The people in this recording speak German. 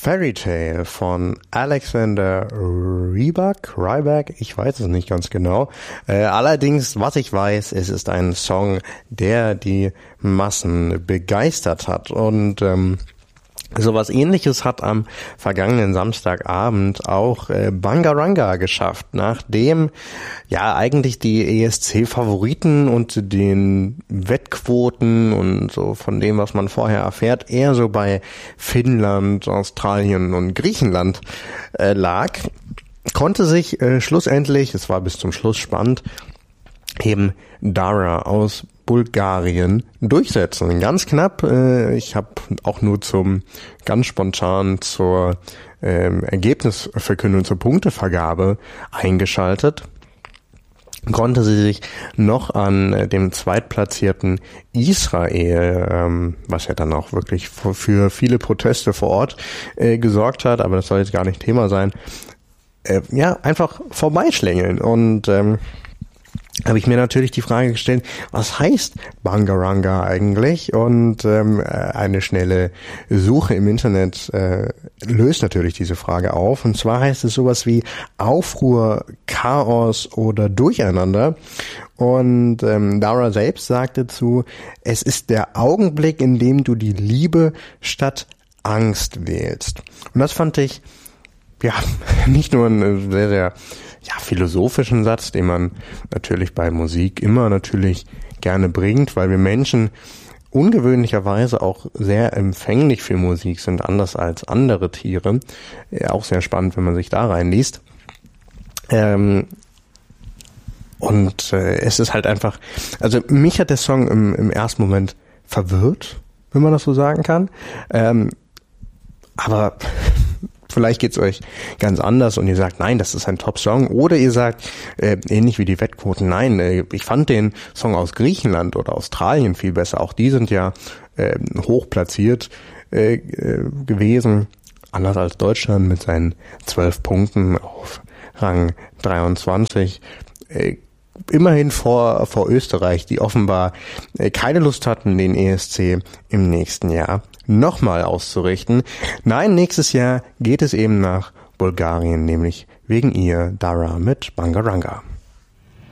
Fairy Tale von Alexander Rybak, ich weiß es nicht ganz genau. Allerdings, was ich weiß, es ist ein Song, der die Massen begeistert hat. Und sowas Ähnliches hat am vergangenen Samstagabend auch Bangaranga geschafft, nachdem ja eigentlich die ESC-Favoriten und den Wettquoten und so von dem, was man vorher erfährt, eher so bei Finnland, Australien und Griechenland lag, konnte sich schlussendlich, es war bis zum Schluss spannend, eben Dara aus Bulgarien durchsetzen. Ganz knapp, ich habe auch nur ganz spontan zur Ergebnisverkündung, zur Punktevergabe eingeschaltet, konnte sie sich noch an dem zweitplatzierten Israel, was ja dann auch wirklich für viele Proteste vor Ort gesorgt hat, aber das soll jetzt gar nicht Thema sein, einfach vorbeischlängeln. Und habe ich mir natürlich die Frage gestellt, was heißt Bangaranga eigentlich? Und eine schnelle Suche im Internet löst natürlich diese Frage auf. Und zwar heißt es sowas wie Aufruhr, Chaos oder Durcheinander. Und Dara selbst sagt dazu, es ist der Augenblick, in dem du die Liebe statt Angst wählst. Und das fand ich nicht nur ein sehr, sehr philosophischen Satz, den man natürlich bei Musik immer natürlich gerne bringt, weil wir Menschen ungewöhnlicherweise auch sehr empfänglich für Musik sind, anders als andere Tiere. Auch sehr spannend, wenn man sich da reinliest. Es ist halt einfach, also mich hat der Song im ersten Moment verwirrt, wenn man das so sagen kann. Aber vielleicht geht's euch ganz anders und ihr sagt, nein, das ist ein Top-Song. Oder ihr sagt, ähnlich wie die Wettquoten, nein, ich fand den Song aus Griechenland oder Australien viel besser. Auch die sind ja hoch platziert gewesen. Anders als Deutschland mit seinen 12 Punkten auf Rang 23. Immerhin vor Österreich, die offenbar keine Lust hatten, den ESC im nächsten Jahr nochmal auszurichten. Nein, nächstes Jahr geht es eben nach Bulgarien, nämlich wegen ihr Dara mit Bangaranga.